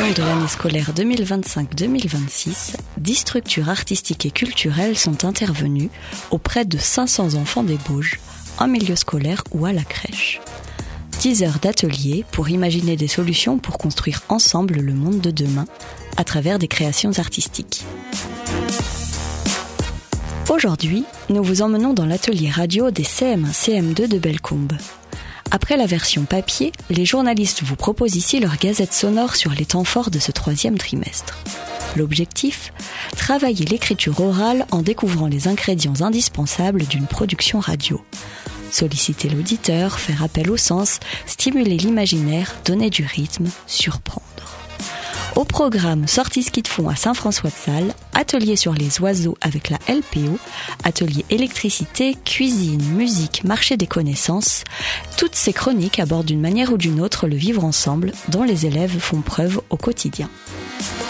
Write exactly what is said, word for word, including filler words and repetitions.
programme de l'année scolaire deux mille vingt-cinq deux mille vingt-six, dix structures artistiques et culturelles sont intervenues auprès de cinq cents enfants des Bauges, en milieu scolaire ou à la crèche. dix heures d'ateliers pour imaginer des solutions pour construire ensemble le monde de demain à travers des créations artistiques. Aujourd'hui, nous vous emmenons dans l'atelier radio des C M un C M deux de Bellecombe. Après la version papier, les journalistes vous proposent ici leur gazette sonore sur les temps forts de ce troisième trimestre. L'objectif ? Travailler l'écriture orale en découvrant les ingrédients indispensables d'une production radio. Solliciter l'auditeur, faire appel au sens, stimuler l'imaginaire, donner du rythme, surprendre. Au programme, sortie ski de fond à Saint-François-de-Sales, atelier sur les oiseaux avec la L P O, atelier électricité, cuisine, musique, marché des connaissances. Toutes ces chroniques abordent d'une manière ou d'une autre le vivre ensemble dont les élèves font preuve au quotidien.